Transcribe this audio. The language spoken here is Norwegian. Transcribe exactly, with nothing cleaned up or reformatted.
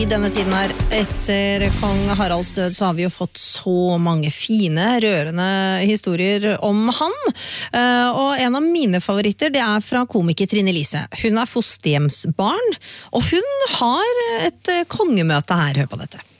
I denne tiden her, etter kong Haralds død, så har vi jo fått så mange fine, rørende historier om han. Og en av mine favoritter, det er fra komiker Trine Lise. Hun er fosterhjemsbarn, og hun har et kongemøte her, hør på dette.